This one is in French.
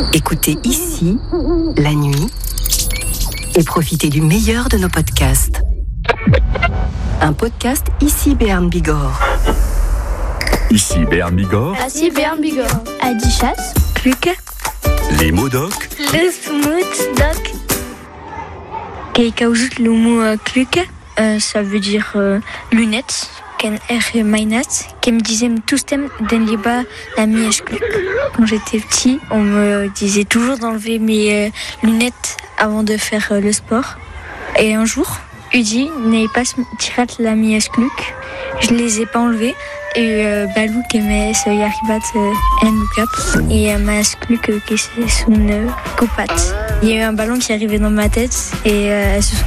Écoutez ici, la nuit, et profitez du meilleur de nos podcasts. Un podcast ici Béarn Bigorre. Ici Béarn Bigorre. Ici Béarn Bigorre. Adichas, Kluke, Les mots doc. le smooth doc. Keikaoujut le mot Kluke, ça veut dire lunettes. Ken er mainat, qui me disait tous thèmes den liba la mièche Kluk. Quand j'étais petit, on me disait toujours d'enlever mes lunettes avant de faire le sport. Et un jour, Udi n'est pas tirat la mièche Kluk. Je les ai pas enlevées. Et Balou qui m'a se yaribat en look-up. Et ma Kluk qui s'est son coupate. Il y a eu un ballon qui arrivait dans ma tête et elles se sont